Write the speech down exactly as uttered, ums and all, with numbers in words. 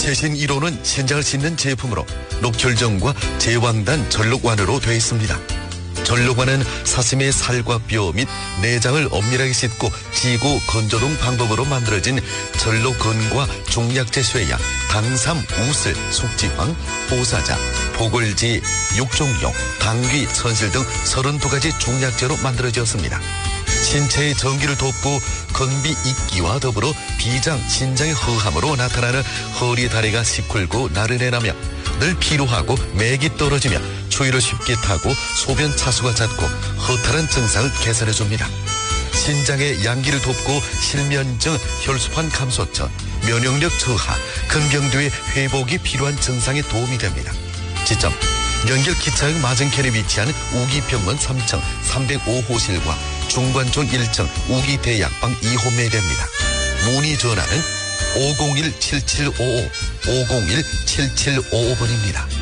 최신 일 호는 신장을 씻는 제품으로 녹혈정과 제왕단 전록완으로 되어 있습니다. 전록완은 사슴의 살과 뼈 및 내장을 엄밀하게 씻고 지고 건조동 방법으로 만들어진 전록건과 종약제 쇠약, 당삼, 우슬, 숙지황, 보사자, 보골지, 육종용, 당귀, 천실 등 서른두 가지 종약제로 만들어졌습니다. 신체의 전기를 돕고 건비 있기와 더불어 비장, 신장의 허함으로 나타나는 허리 다리가 시kur고 나른해나며 늘 피로하고 맥이 떨어지며 추위를 쉽게 타고 소변 차수가 잦고 허탈한 증상을 개선해줍니다. 신장의 양기를 돕고 실면증, 혈소판 감소증, 면역력 저하, 근경도의 회복이 필요한 증상에 도움이 됩니다. 지점 연결 기차역 맞은편에 위치한 우기병원 삼 층 삼백오 호실과 중관촌 일 층 우기대약방 이 호 매대입니다. 문의 전화는 오공일 칠칠오오 오공일 칠칠오오 번입니다.